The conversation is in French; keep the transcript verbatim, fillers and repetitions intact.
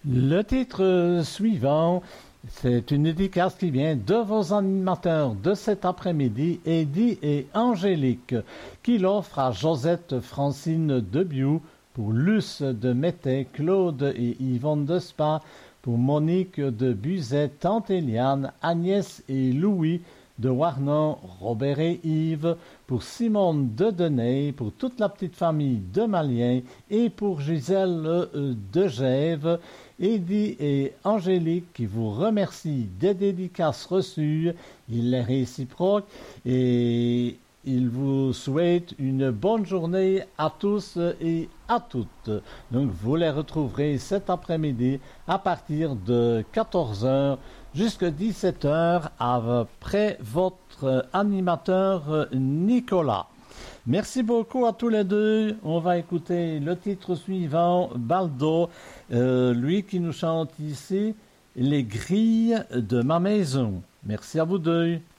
Le titre suivant, c'est une dédicace qui vient de vos animateurs de cet après-midi, Eddie et Angélique, qui l'offrent à Josette Francine Debiou, pour Luce de Métais, Claude et Yvonne de Spa, pour Monique de Buzet, Tante Eliane, Agnès et Louis de Warnon, Robert et Yves, pour Simone de Denay, pour toute la petite famille de Malien et pour Gisèle euh, de Gève, Eddie et Angélique qui vous remercient des dédicaces reçues. Il les réciproque et il vous souhaite une bonne journée à tous et à toutes. Donc vous les retrouverez cet après-midi à partir de quatorze heures jusqu'à dix-sept heures après votre animateur Nicolas. Merci beaucoup à tous les deux. On va écouter le titre suivant, Baldo, euh, lui qui nous chante ici Les grilles de ma maison. Merci à vous deux.